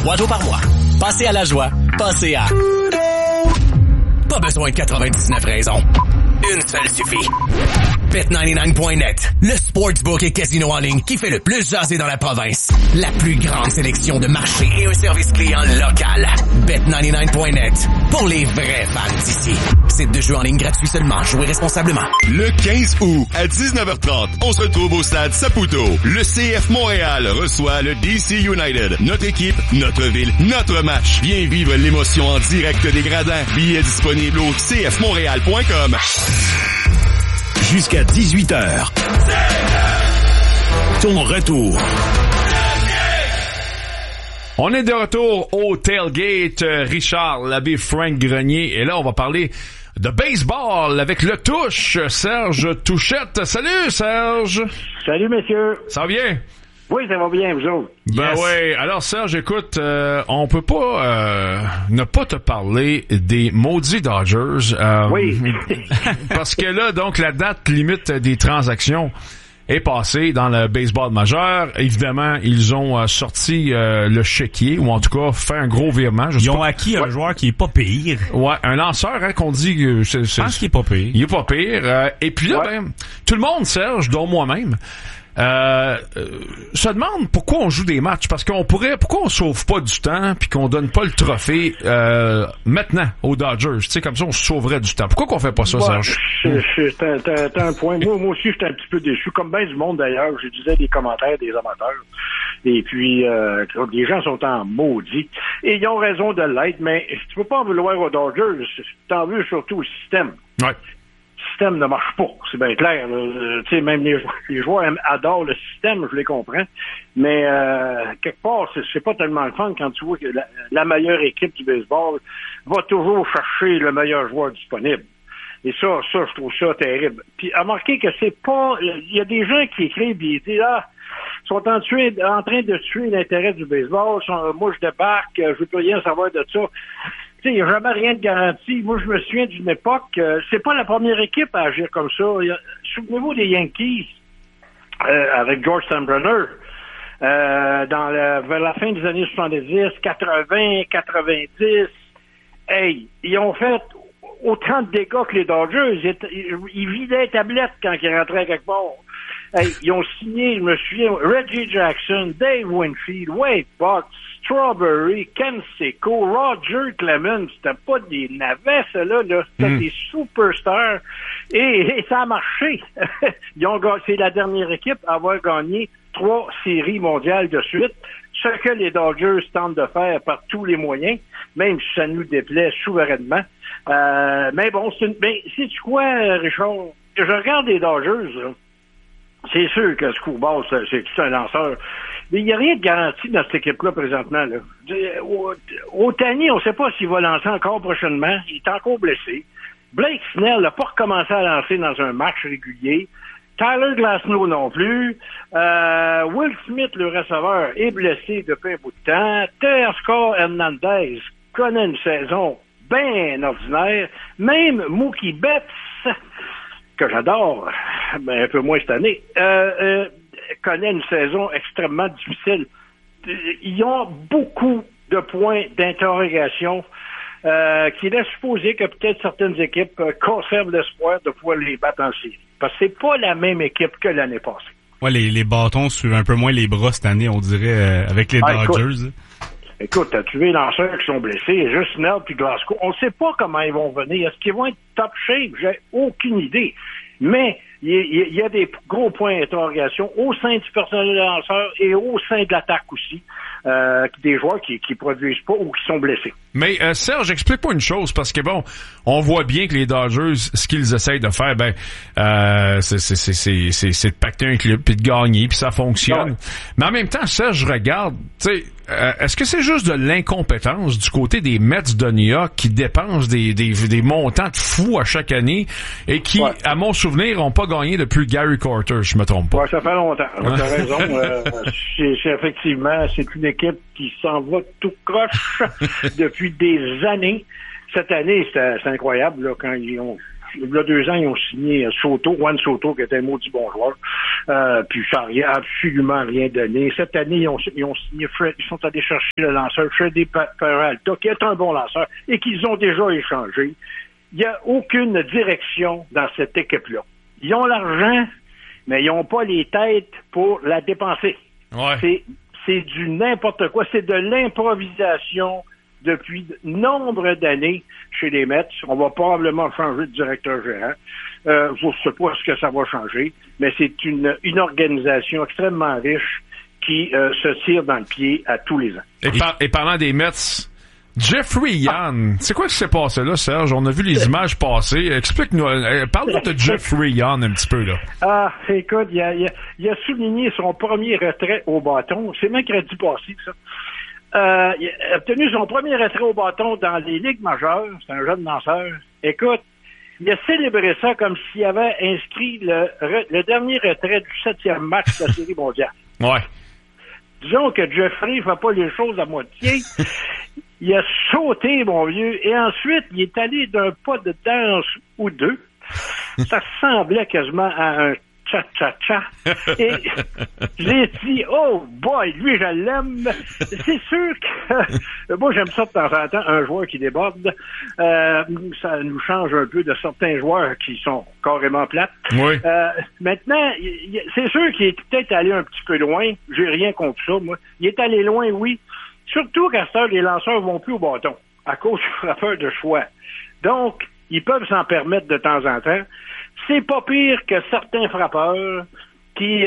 $3 par mois. Passez à la joie. Passez à... Pas besoin de 99 raisons. Une seule suffit. Bet99.net, le sportsbook et casino en ligne qui fait le plus jaser dans la province. La plus grande sélection de marchés et un service client local. Bet99.net, pour les vrais fans d'ici. Site de jeu en ligne gratuit seulement. Jouez responsablement. Le 15 août à 19h30, on se trouve au stade Saputo. Le CF Montréal reçoit le DC United. Notre équipe, notre ville, notre match. Viens vivre l'émotion en direct des gradins. Billets disponibles au cfmontréal.com. Jusqu'à 18h. Ton retour. On est de retour au tailgate. Richard Labbé, Frank Grenier. Et là, on va parler de baseball avec le touche, Serge Touchette. Salut, Serge. Salut, messieurs. Ça va bien? Oui, ça va bien, vous autres. Ben yes. Oui. Alors, Serge, écoute, on peut pas ne pas te parler des maudits Dodgers. Oui. Parce que là, donc, la date limite des transactions est passée dans le baseball majeur. Évidemment, ils ont sorti le chéquier, ou en tout cas fait un gros virement. Ils ont acquis un joueur qui est pas pire. Ouais, un lanceur, hein, qu'on dit que je pense qu'il est pas pire. Il est pas pire. Et puis là, ben, tout le monde, Serge, dont moi-même, se demande pourquoi on joue des matchs, parce pourquoi on sauve pas du temps puis qu'on donne pas le trophée maintenant aux Dodgers, tu sais, comme ça on se sauverait du temps. Pourquoi qu'on fait pas ça, Serge? T'as un point. Moi aussi, j'étais un petit peu déçu, comme bien du monde d'ailleurs. Je disais des commentaires des amateurs. Et puis, les gens sont en maudit. Et ils ont raison de l'être, mais tu peux pas en vouloir aux Dodgers. T'en veux surtout au système. Ouais. Le système ne marche pas, c'est bien clair. Tu sais, même les joueurs adorent le système, je les comprends. Mais quelque part, c'est pas tellement le fun quand tu vois que la meilleure équipe du baseball va toujours chercher le meilleur joueur disponible. Et ça, je trouve ça terrible. Puis, remarquez que c'est pas... Il y a des gens qui écrivent et ils disent, sont en train de tuer l'intérêt du baseball. Moi, je débarque, je veux plus rien savoir de ça. Tu sais, il n'y a jamais rien de garanti. Moi, je me souviens d'une époque, c'est pas la première équipe à agir comme ça. Souvenez-vous des Yankees, avec George Steinbrenner, vers la fin des années 70, 80, 90. Hey, ils ont fait autant de dégâts que les Dodgers. Ils vidaient les tablettes quand ils rentraient quelque part. Hey, ils ont signé, je me souviens, Reggie Jackson, Dave Winfield, Wade Buck, Strawberry, Ken Seco, Roger Clemens. C'était pas des navets, ceux-là, c'était des superstars. Et ça a marché. C'est la dernière équipe à avoir gagné 3 séries mondiales de suite. Ce que les Dodgers tentent de faire par tous les moyens, même si ça nous déplaît souverainement. Mais bon, sais-tu quoi, Richard? Je regarde les Dodgers, là. C'est sûr que Screwball, c'est tout un lanceur. Mais il n'y a rien de garanti dans cette équipe-là présentement. Là. Ohtani, on ne sait pas s'il va lancer encore prochainement. Il est encore blessé. Blake Snell n'a pas recommencé à lancer dans un match régulier. Tyler Glasnow non plus. Will Smith, le receveur, est blessé depuis un bout de temps. Teoscar Hernandez connaît une saison bien ordinaire. Même Mookie Betts, que j'adore, mais un peu moins cette année, connaît une saison extrêmement difficile. Ils ont beaucoup de points d'interrogation qui laissent supposer que peut-être certaines équipes conservent l'espoir de pouvoir les battre en série. Parce que c'est pas la même équipe que l'année passée. Ouais, les bâtons sur un peu moins les bras cette année, on dirait, avec les Dodgers. Écoute, t'as tué les lanceurs qui sont blessés, juste Snell puis Glasgow. On ne sait pas comment ils vont venir. Est-ce qu'ils vont être top shape? J'ai aucune idée. Mais il y a des gros points d'interrogation au sein du personnel de lanceurs et au sein de l'attaque aussi. Des joueurs qui produisent pas ou qui sont blessés. Mais Serge, explique-moi une chose, parce que bon, on voit bien que les Dodgers, ce qu'ils essayent de faire, c'est de pacter un club puis de gagner, puis ça fonctionne. Ouais. Mais en même temps, Serge, je regarde, tu sais, est-ce que c'est juste de l'incompétence du côté des Mets de New York qui dépensent des montants de fous à chaque année et qui, à mon souvenir, n'ont pas gagné depuis Gary Carter, je me trompe pas. Ouais, ça fait longtemps. T'as raison. C'est effectivement, c'est une équipe qui s'en va tout croche depuis des années. Cette année, c'est incroyable, là, quand ils ont il y a 2 ans, ils ont signé Juan Soto, qui était un maudit bon joueur. Puis ça n'a absolument rien donné. Cette année, ils ont signé Fred, ils sont allés chercher le lanceur Freddy Peralta, qui est un bon lanceur, et qu'ils ont déjà échangé. Il n'y a aucune direction dans cette équipe-là. Ils ont l'argent, mais ils n'ont pas les têtes pour la dépenser. Ouais. C'est du n'importe quoi. C'est de l'improvisation depuis nombre d'années chez les Mets. On va probablement changer de directeur gérant. Je ne sais pas ce que ça va changer, mais c'est une organisation extrêmement riche qui se tire dans le pied à tous les ans. Et parlant des Mets, Jeffrey Young, c'est quoi qui s'est passé là, Serge? On a vu les images passer. Explique-nous, parle-nous de Jeffrey Young un petit peu, là. Ah, écoute, il a souligné son premier retrait au bâton. C'est mercredi passé, ça. Il a obtenu son premier retrait au bâton dans les ligues majeures. C'est un jeune lanceur. Écoute, il a célébré ça comme s'il avait inscrit le dernier retrait du 7e match de la Série mondiale. Ouais. Disons que Jeffrey fait pas les choses à moitié. Il a sauté, mon vieux, et ensuite, il est allé d'un pas de danse ou deux. Ça ressemblait quasiment à un cha-cha-cha. Et j'ai dit, oh boy, lui, je l'aime. C'est sûr que moi, j'aime ça de temps en temps, un joueur qui déborde. Ça nous change un peu de certains joueurs qui sont carrément plates. Oui. Maintenant, c'est sûr qu'il est peut-être allé un petit peu loin. J'ai rien contre ça, moi. Il est allé loin, oui. Surtout qu'à cette heure, les lanceurs vont plus au bâton à cause du frappeur de choix. Donc, ils peuvent s'en permettre de temps en temps. C'est pas pire que certains frappeurs qui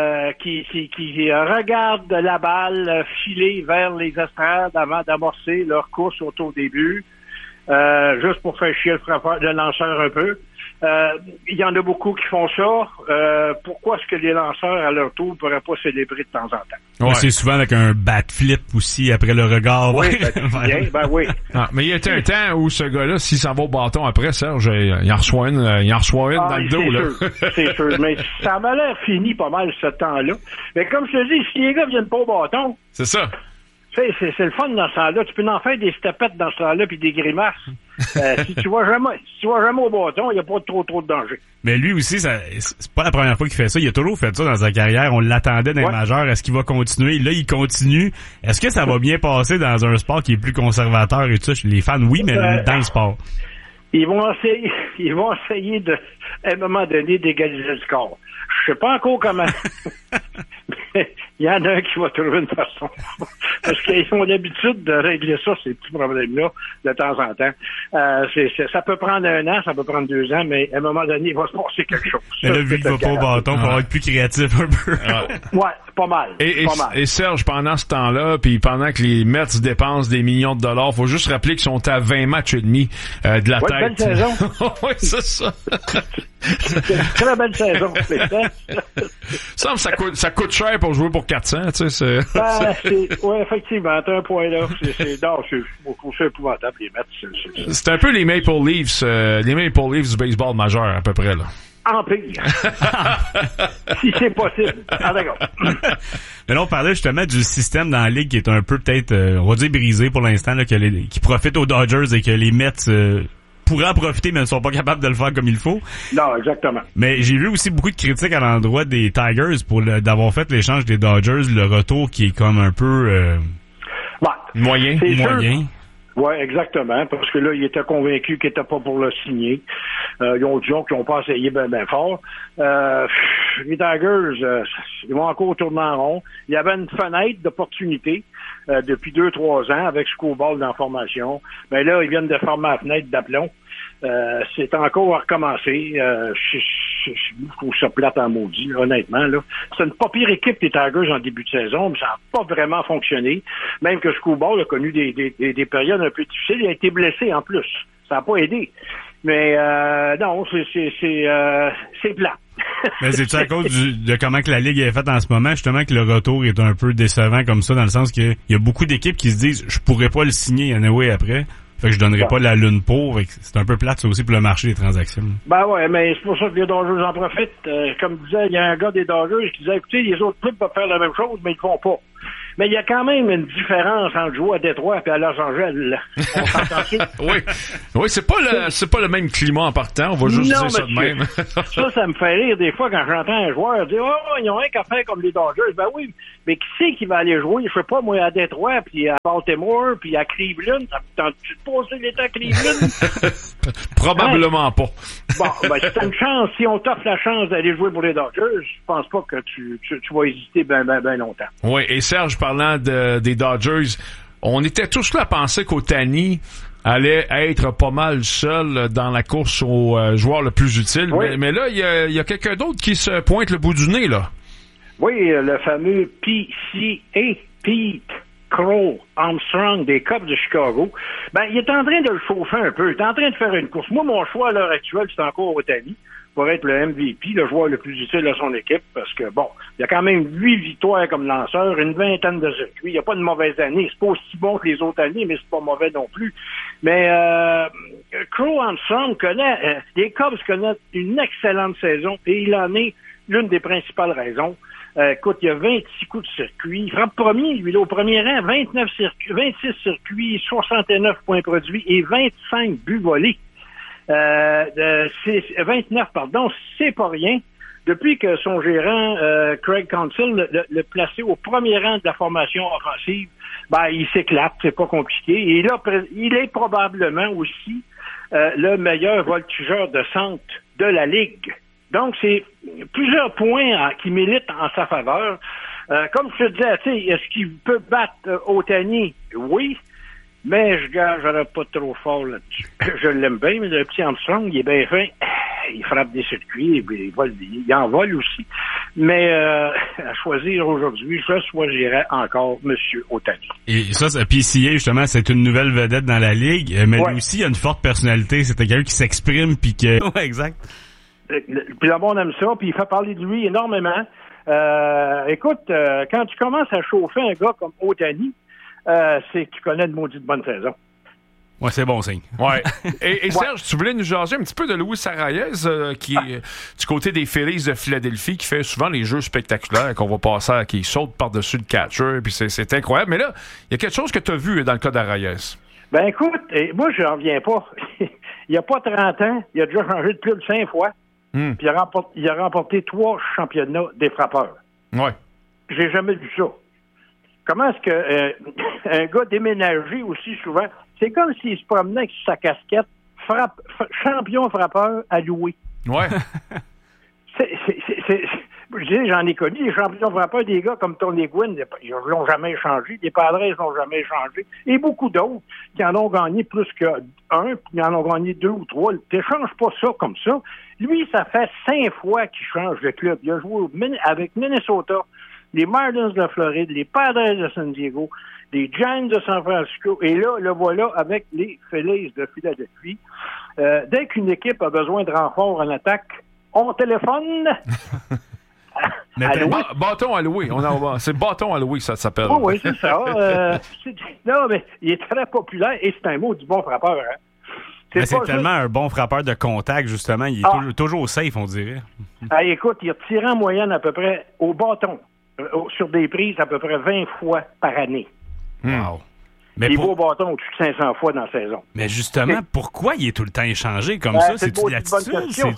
regardent la balle filer vers les estrades avant d'amorcer leur course au début, juste pour faire chier le lanceur un peu. Il y en a beaucoup qui font ça. Pourquoi est-ce que les lanceurs, à leur tour, ne pourraient pas célébrer de temps en temps? Ouais. C'est souvent avec un bat flip aussi après le regard. Oui, ben oui. Ah, mais il y a un temps où ce gars-là, s'il s'en va au bâton après, Serge, il en reçoit une dans le dos, là. C'est sûr. Mais ça m'a l'air fini pas mal ce temps-là. Mais comme je te dis, si les gars viennent pas au bâton. C'est ça. C'est le fun dans ce temps-là. Tu peux en faire des stepettes dans ce temps-là puis des grimaces. Si tu vas jamais au bâton, il n'y a pas trop de danger. Mais lui aussi, c'est pas la première fois qu'il fait ça. Il a toujours fait ça dans sa carrière. On l'attendait dans les majeurs. Est-ce qu'il va continuer? Là, il continue. Est-ce que ça va bien passer dans un sport qui est plus conservateur et tout ça? Les fans, oui, mais dans le sport. Ils vont essayer à un moment donné, d'égaliser le score. Je sais pas encore comment. Mais il y en a un qui va trouver une façon. Parce qu'ils ont l'habitude de régler ça, ces petits problèmes-là, de temps en temps. Ça peut prendre 1 an, ça peut prendre 2 ans, mais à un moment donné, il va se passer quelque chose. Mais là, vu qu'il va pas au bâton, il va être plus créatif un peu. Ouais, pas mal. Et Serge, pendant ce temps-là, puis pendant que les Mets dépensent des millions de dollars, faut juste rappeler qu'ils sont à 20 matchs et demi de la tête. Belle saison. Oui, c'est ça. C'est une très belle saison. Ça coûte cher pour jouer pour 400, tu sais. Oui, effectivement, t'as un point là. C'est épouvantable, les Mets. C'est un peu les Maple Leafs du baseball majeur, à peu près, là. En pire. Si c'est possible. Ah, d'accord. Mais là, on parlait justement du système dans la ligue qui est un peu peut-être, on va dire brisé pour l'instant, là, qui profite aux Dodgers et que les Mets pourraient en profiter, mais ne sont pas capables de le faire comme il faut. Non, exactement. Mais j'ai vu aussi beaucoup de critiques à l'endroit des Tigers d'avoir fait l'échange des Dodgers, le retour qui est comme un peu moyen. Oui, exactement, parce que là, ils étaient convaincus qu'ils n'étaient pas pour le signer. Ils ont dit qu'ils n'ont pas essayé bien fort. Les Tigers, ils vont encore tourner en rond. Il y avait une fenêtre d'opportunité depuis 2-3 ans avec Screwball dans la formation. Mais là, ils viennent de former la fenêtre d'aplomb. C'est encore à recommencer. Je trouve ça plate en maudit, là, honnêtement. Là. C'est une pas pire équipe des Tigers en début de saison, mais ça n'a pas vraiment fonctionné. Même que Screwball a connu des périodes un peu difficiles. Il a été blessé en plus. Ça n'a pas aidé. Mais non, c'est plat. Mais c'est-tu à cause de comment que la Ligue est faite en ce moment, justement, que le retour est un peu décevant comme ça, dans le sens qu'il y a beaucoup d'équipes qui se disent « je pourrais pas le signer anyway après ». Fait que je donnerai pas la lune pour. C'est un peu plate, ça aussi, pour le marché des transactions. Ben ouais, mais c'est pour ça que les Dodgers en profitent. Comme disait, il y a un gars des Dodgers qui disait, écoutez, les autres clubs peuvent faire la même chose, mais ils le font pas. Mais il y a quand même une différence entre jouer à Détroit et à Los Angeles. On s'entend-tu? Oui, c'est pas le même climat en partant, on va juste dire ça de même. ça me fait rire des fois quand j'entends un joueur dire « Oh, ils ont rien qu'à faire comme les Dodgers. » Ben oui, mais qui c'est qui va aller jouer? Je sais pas, moi, à Détroit, puis à Baltimore, puis à Cleveland. T'as-tu passé l'été à Cleveland? Probablement pas. Bon, ben, si t'as une chance, si on t'offre la chance d'aller jouer pour les Dodgers, je pense pas que tu vas hésiter ben longtemps. Oui, et Serge, parlant des Dodgers, on était tous là à penser qu'Ohtani allait être pas mal seul dans la course au joueur le plus utile. Oui. Mais là, il y a quelqu'un d'autre qui se pointe le bout du nez, là. Oui, le fameux PCA, Pete Crow Armstrong des Cubs de Chicago. Ben, il est en train de le chauffer un peu. Il est en train de faire une course. Moi, mon choix à l'heure actuelle, c'est encore Ohtani pour être le MVP, le joueur le plus utile à son équipe, parce que, bon, il y a quand même 8 victoires comme lanceur, une vingtaine de circuits. Il n'y a pas de mauvaise année. C'est pas aussi bon que les autres années, mais c'est pas mauvais non plus. Mais Crow Armstrong les Cubs connaissent une excellente saison, et il en est l'une des principales raisons. Écoute, il y a 26 coups de circuit. Il frappe premier, lui, là, au premier rang, 26 circuits, 69 points produits et 25 buts volés. 29, c'est pas rien. Depuis que son gérant, Craig Counsell, l'a placé au premier rang de la formation offensive, ben, il s'éclate, c'est pas compliqué. Et là, il est probablement aussi le meilleur voltigeur de centre de la Ligue. Donc, c'est plusieurs points qui militent en sa faveur. Comme je te disais, tu sais, est-ce qu'il peut battre Ohtani? Oui, mais je gagerais pas trop fort là-dessus. Je l'aime bien, mais le petit Armstrong, il est bien fin. Il frappe des circuits, il en vole aussi. Mais à choisir aujourd'hui, je choisirais encore M. Ohtani. Et ça, PCA, justement, c'est une nouvelle vedette dans la Ligue, mais lui aussi, il a une forte personnalité. C'est quelqu'un qui s'exprime, puis que... Ouais, exact. Puis le monde aime ça, puis il fait parler de lui énormément. Écoute, quand tu commences à chauffer un gars comme Ohtani, c'est que tu connais de maudite bonne saison. Ouais, c'est bon signe. Ouais. Et Serge, tu voulais nous jaser un petit peu de Luis Arraez, qui est du côté des Phillies de Philadelphie, qui fait souvent les jeux spectaculaires qu'on va passer, qui saute par-dessus le catcher, puis c'est incroyable. Mais là, il y a quelque chose que tu as vu dans le cas d'Arraez. Ben écoute, moi, je n'en reviens pas. Il n'y a pas 30 ans, il a déjà changé de club 5 fois. Puis il a remporté 3 championnats des frappeurs. Ouais. J'ai jamais vu ça. Comment est-ce que un gars déménagé aussi souvent, c'est comme s'il se promenait avec sa casquette champion frappeur à louer. Ouais. Je dis, j'en ai connu des champions frappeurs, des gars comme Tony Gwynn, ils l'ont jamais échangé, les Padres l'ont jamais échangé, et beaucoup d'autres qui en ont gagné plus qu'un, puis qui en ont gagné 2 ou 3. Tu n'échanges pas ça comme ça. Lui, ça fait 5 fois qu'il change de club. Il a joué avec Minnesota, les Marlins de la Floride, les Padres de San Diego, les Giants de San Francisco, et là, le voilà avec les Phillies de Philadelphie. Dès qu'une équipe a besoin de renfort en attaque, on téléphone. Bâton à louer. C'est bâton à louer, ça s'appelle. Oh, oui, c'est ça. Non, mais il est très populaire et c'est un mot du bon frappeur. Hein. C'est tellement un bon frappeur de contact, justement. Il est toujours safe, on dirait. Ah, écoute, il tire en moyenne à peu près au bâton, sur des prises à peu près 20 fois par année. Wow. Mais il va au bâton au-dessus de 500 fois dans la saison. Mais justement, pourquoi il est tout le temps échangé comme ça? C'est-tu l'attitude?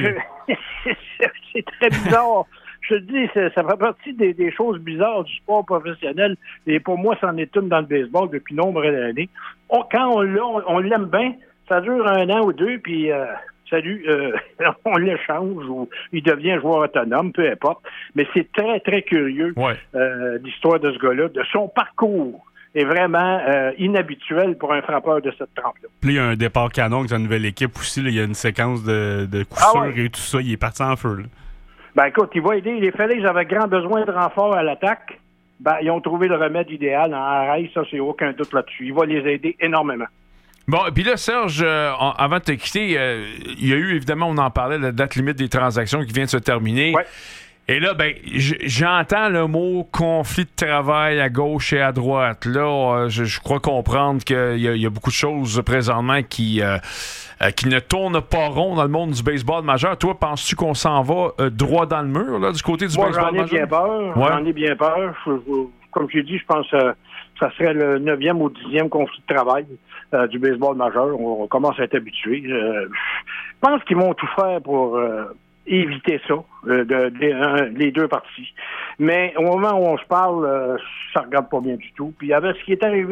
C'est très bizarre. Je te dis, ça fait partie des choses bizarres du sport professionnel. Et pour moi, c'en est une dans le baseball depuis nombre d'années. Quand on l'aime bien, ça dure 1 an ou 2, puis on l'échange ou il devient joueur autonome, peu importe. Mais c'est très, très curieux, l'histoire de ce gars-là, de son parcours. Est vraiment inhabituel pour un frappeur de cette trempe-là. Puis il y a un départ canon avec sa nouvelle équipe aussi. Là, il y a une séquence de coups sûrs et tout ça. Il est parti en feu. Là. Ben écoute, il va aider. Les Phillies avaient grand besoin de renfort à l'attaque. Ben, ils ont trouvé le remède idéal en Arraez. Ça, c'est aucun doute là-dessus. Il va les aider énormément. Bon, et puis là, Serge, avant de te quitter, il y a eu, évidemment, on en parlait, la date limite des transactions qui vient de se terminer. Ouais. Et là, ben, j'entends le mot conflit de travail à gauche et à droite. Là, je crois comprendre qu'il y a beaucoup de choses présentement qui ne tournent pas rond dans le monde du baseball majeur. Toi, penses-tu qu'on s'en va droit dans le mur, là, du côté du baseball majeur? J'en ai bien peur. comme j'ai dit, je pense que ça serait le 9e ou 10e conflit de travail du baseball majeur. On commence à être habitué. Je pense qu'ils vont tout faire pour éviter ça, les deux parties. Mais au moment où on se parle, ça regarde pas bien du tout. Puis avec ce qui est arrivé